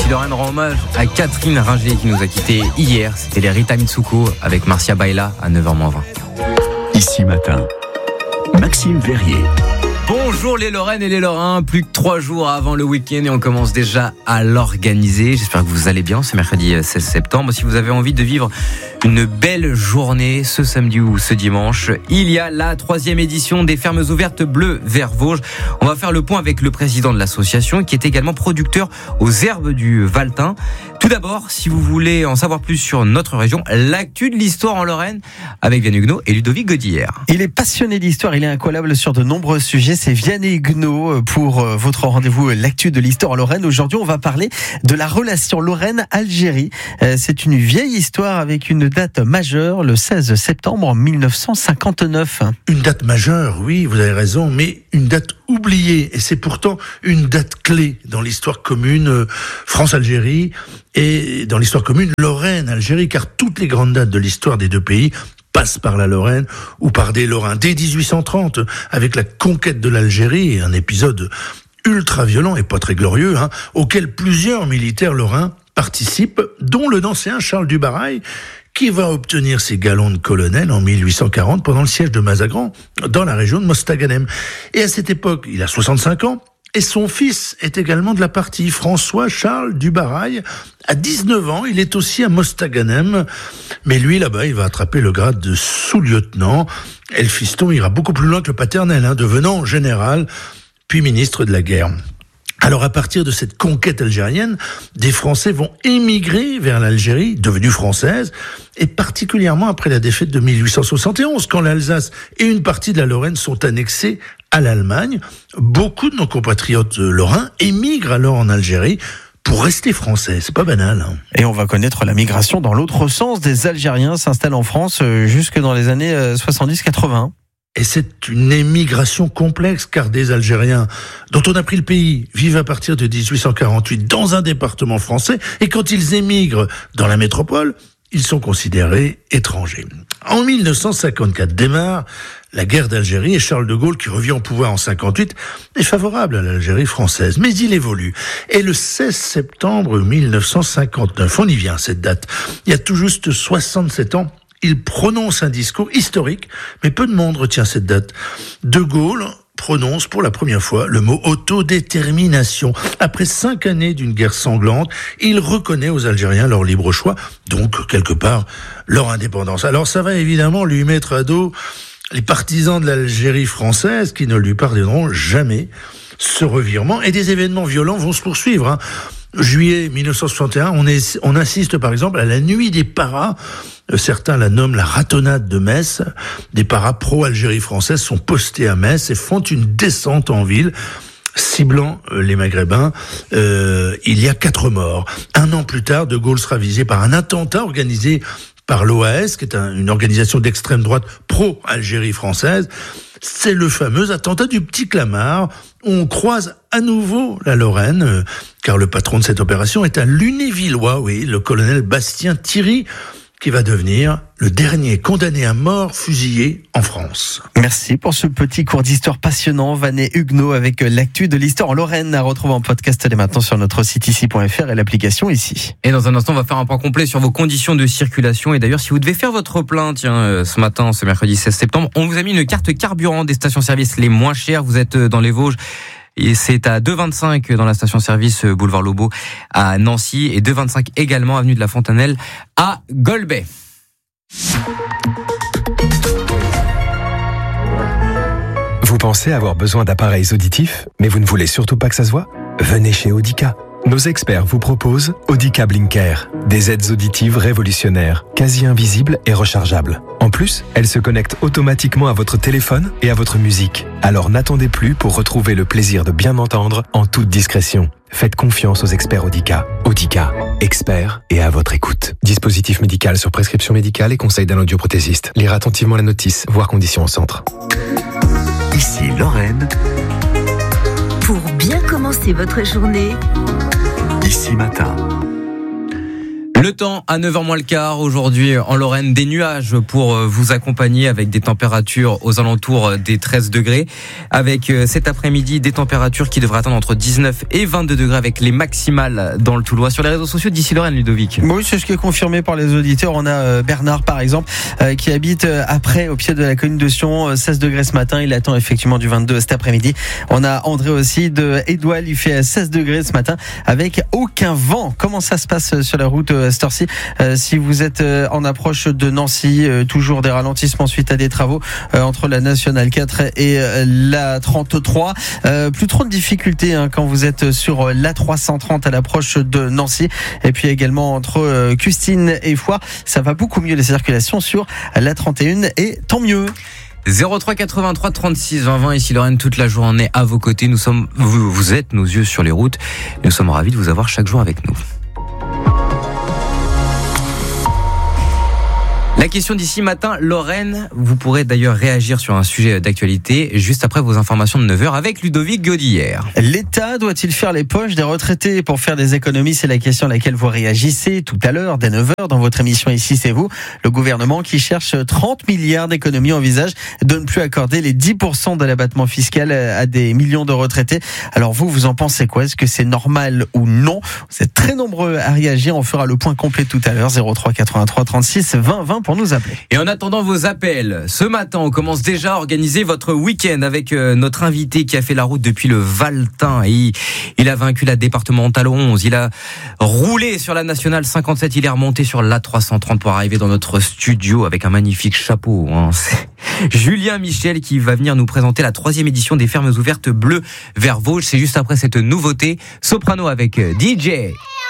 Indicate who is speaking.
Speaker 1: Ici Lorraine rend hommage à Catherine Ringer qui nous a quittés hier. C'était les Rita Mitsuko avec Marcia Baila à 9h20.
Speaker 2: Ici Matin, Maxime Verrier.
Speaker 1: Bonjour les Lorraines et les Lorrains, plus que 3 jours avant le week-end et on commence déjà à l'organiser. J'espère que vous allez bien, c'est mercredi 16 septembre. Si vous avez envie de vivre une belle journée ce samedi ou ce dimanche, il y a la 3e édition des Fermes ouvertes Bleu Vert Vosges. On va faire le point avec le président de l'association qui est également producteur aux herbes du Valtin. Tout d'abord, si vous voulez en savoir plus sur notre région, l'actu de l'histoire en Lorraine avec Vianney Huguenot et Ludovic Godillère.
Speaker 3: Il est passionné d'histoire, il est incollable sur de nombreux sujets. C'est Vianney Huguenot pour votre rendez-vous l'actu de l'histoire en Lorraine. Aujourd'hui, on va parler de la relation Lorraine-Algérie. C'est une vieille histoire avec une date majeure, le 16 septembre 1959.
Speaker 4: Une date majeure, oui, vous avez raison, mais une date oubliée. Et c'est pourtant une date clé dans l'histoire commune France-Algérie et dans l'histoire commune Lorraine-Algérie, car toutes les grandes dates de l'histoire des deux pays passe par la Lorraine ou par des Lorrains. Dès 1830, avec la conquête de l'Algérie, un épisode ultra violent et pas très glorieux, auquel plusieurs militaires lorrains participent, dont le nancéen Charles du Barail, qui va obtenir ses galons de colonel en 1840 pendant le siège de Mazagran, dans la région de Mostaganem. Et à cette époque, il a 65 ans, et son fils est également de la partie, François Charles du Barail. À 19 ans, il est aussi à Mostaganem, mais lui, là-bas, il va attraper le grade de sous-lieutenant. Et le fiston ira beaucoup plus loin que le paternel, devenant général, puis ministre de la guerre. Alors à partir de cette conquête algérienne, des Français vont émigrer vers l'Algérie, devenue française, et particulièrement après la défaite de 1871, quand l'Alsace et une partie de la Lorraine sont annexées à l'Allemagne. Beaucoup de nos compatriotes lorrains émigrent alors en Algérie pour rester français. C'est pas banal.
Speaker 3: Et on va connaître la migration dans l'autre sens. Des Algériens s'installent en France jusque dans les années 70-80.
Speaker 4: Et c'est une émigration complexe, car des Algériens dont on a pris le pays vivent à partir de 1848 dans un département français, et quand ils émigrent dans la métropole, ils sont considérés étrangers. En 1954 démarre la guerre d'Algérie, et Charles de Gaulle, qui revient au pouvoir en 58, est favorable à l'Algérie française. Mais il évolue. Et le 16 septembre 1959, on y vient à cette date, il y a tout juste 67 ans, il prononce un discours historique, mais peu de monde retient cette date. De Gaulle prononce pour la première fois le mot autodétermination. Après 5 années d'une guerre sanglante, il reconnaît aux Algériens leur libre choix, donc quelque part leur indépendance. Alors ça va évidemment lui mettre à dos les partisans de l'Algérie française qui ne lui pardonneront jamais ce revirement, et des événements violents vont se poursuivre. Juillet 1961, on assiste par exemple à la nuit des paras. Certains la nomment la ratonnade de Metz. Des paras pro-Algérie française sont postés à Metz et font une descente en ville, ciblant les Maghrébins. Il y a 4 morts. 1 an plus tard, De Gaulle sera visé par un attentat organisé par l'OAS, qui est une organisation d'extrême droite pro-Algérie française. C'est le fameux attentat du Petit Clamart. On croise à nouveau la Lorraine, car le patron de cette opération est un Lunévillois, oui, le colonel Bastien Thierry, qui va devenir le dernier condamné à mort fusillé en France.
Speaker 3: Merci pour ce petit cours d'histoire passionnant, Vianney Huguenot, avec l'actu de l'histoire en Lorraine, à retrouver en podcast dès maintenant sur notre site ici.fr et l'application Ici.
Speaker 1: Et dans un instant, on va faire un point complet sur vos conditions de circulation. Et d'ailleurs, si vous devez faire votre plein, ce matin, ce mercredi 16 septembre, on vous a mis une carte carburant des stations-service les moins chères. Vous êtes dans les Vosges. Et c'est à 2,25 dans la station-service Boulevard Lobau à Nancy et 2,25 également avenue de la Fontanelle à Golbet.
Speaker 5: Vous pensez avoir besoin d'appareils auditifs, mais vous ne voulez surtout pas que ça se voit ? Venez chez Audica. Nos experts vous proposent Audica Blinker, des aides auditives révolutionnaires, quasi invisibles et rechargeables. En plus, elles se connectent automatiquement à votre téléphone et à votre musique. Alors n'attendez plus pour retrouver le plaisir de bien entendre en toute discrétion. Faites confiance aux experts Audica. Audica, experts et à votre écoute. Dispositif médical sur prescription médicale et conseil d'un audioprothésiste. Lire attentivement la notice, voir conditions au centre.
Speaker 2: Ici Lorraine.
Speaker 6: Pour bien commencer votre journée,
Speaker 2: Ici Matin.
Speaker 1: Le temps à 9h moins le quart aujourd'hui en Lorraine, des nuages pour vous accompagner avec des températures aux alentours des 13 degrés. Avec cet après-midi des températures qui devraient atteindre entre 19 et 22 degrés avec les maximales dans le Toulois. Sur les réseaux sociaux d'ici Lorraine, Ludovic.
Speaker 3: Oui, c'est ce qui est confirmé par les auditeurs. On a Bernard par exemple qui habite après au pied de la colline de Sion, 16 degrés ce matin. Il attend effectivement du 22 cet après-midi. On a André aussi de Édoual, il fait 16 degrés ce matin avec aucun vent. Comment ça se passe sur la route à cette heure-ci? Si vous êtes en approche de Nancy, toujours des ralentissements suite à des travaux entre la Nationale 4 et la 33. Plus trop de difficultés quand vous êtes sur la 330 à l'approche de Nancy. Et puis également entre Custine et Foire, ça va beaucoup mieux, les circulations sur la 31 et tant mieux.
Speaker 1: 03 83 36 20 20 ici Lorraine, toute la journée à vos côtés. Vous êtes nos yeux sur les routes. Nous sommes ravis de vous avoir chaque jour avec nous. La question d'ici matin, Lorraine, vous pourrez d'ailleurs réagir sur un sujet d'actualité juste après vos informations de 9h avec Ludovic Godillère.
Speaker 3: L'État doit-il faire les poches des retraités pour faire des économies? C'est la question à laquelle vous réagissez tout à l'heure, dès 9h, dans votre émission Ici c'est vous. Le gouvernement qui cherche 30 milliards d'économies envisage de ne plus accorder les 10% de l'abattement fiscal à des millions de retraités. Alors vous en pensez quoi? Est-ce que c'est normal ou non? Vous êtes très nombreux à réagir. On fera le point complet tout à l'heure. 03 83 36 20 20 pour nous appeler.
Speaker 1: Et en attendant vos appels, ce matin, on commence déjà à organiser votre week-end avec notre invité qui a fait la route depuis le Valtin. Et il a vaincu la départementale 11. Il a roulé sur la nationale 57. Il est remonté sur la 330 pour arriver dans notre studio avec un magnifique chapeau. C'est Julien Michel qui va venir nous présenter la 3e édition des Fermes ouvertes bleues vers Vosges. C'est juste après cette nouveauté. Soprano avec DJ.